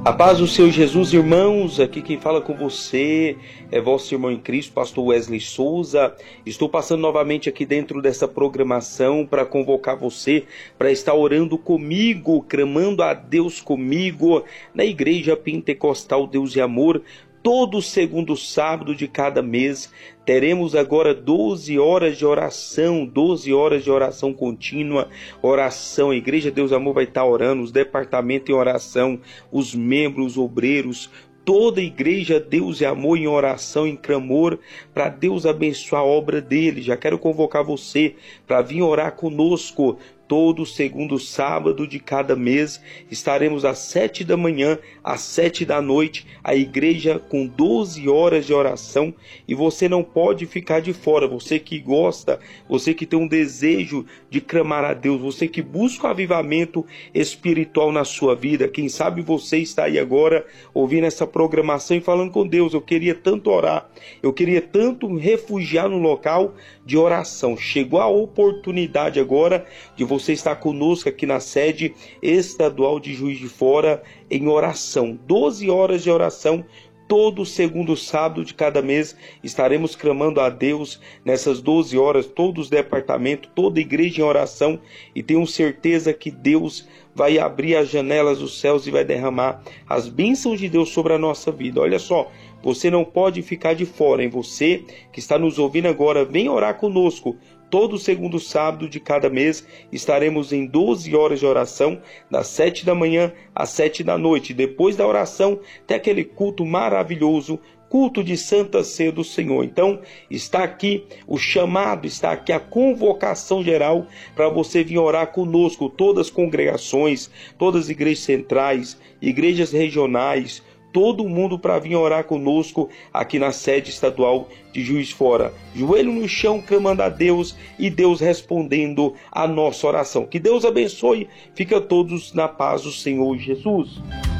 A paz do Senhor Jesus, irmãos. Aqui quem fala com você é vosso irmão em Cristo, pastor Wesley Souza. Estou passando novamente aqui dentro dessa programação para convocar você para estar orando comigo, clamando a Deus comigo na Igreja Pentecostal Deus e Amor. Todo segundo sábado de cada mês teremos agora 12 horas de oração, 12 horas de oração contínua, oração. A Igreja Deus e Amor vai estar orando, os departamentos em oração, os membros, os obreiros, toda a Igreja Deus e Amor em oração, em clamor, para Deus abençoar a obra dele. Já quero convocar você para vir orar conosco. Todo segundo sábado de cada mês estaremos às 7 da manhã, às 7 da noite, a igreja com 12 horas de oração, e você não pode ficar de fora. Você que gosta, você que tem um desejo de clamar a Deus, você que busca o avivamento espiritual na sua vida, quem sabe você está aí agora ouvindo essa programação e falando com Deus: eu queria tanto orar, eu queria tanto refugiar no local de oração. Chegou a oportunidade agora de você estar conosco aqui na sede estadual de Juiz de Fora em oração. 12 horas de oração, todo segundo sábado de cada mês estaremos clamando a Deus nessas 12 horas, todos os departamentos, toda a igreja em oração, e tenho certeza que Deus vai abrir as janelas dos céus e vai derramar as bênçãos de Deus sobre a nossa vida. Olha só, você não pode ficar de fora, hein? Você que está nos ouvindo agora, vem orar conosco. Todo segundo sábado de cada mês estaremos em 12 horas de oração, das 7 da manhã às 7 da noite. Depois da oração, tem aquele culto maravilhoso, culto de Santa Ceia do Senhor. Então, está aqui o chamado, está aqui a convocação geral para você vir orar conosco. Todas as congregações, todas as igrejas centrais, igrejas regionais, todo mundo para vir orar conosco aqui na sede estadual de Juiz de Fora. Joelho no chão, clamando a Deus e Deus respondendo a nossa oração. Que Deus abençoe. Fica todos na paz do Senhor Jesus.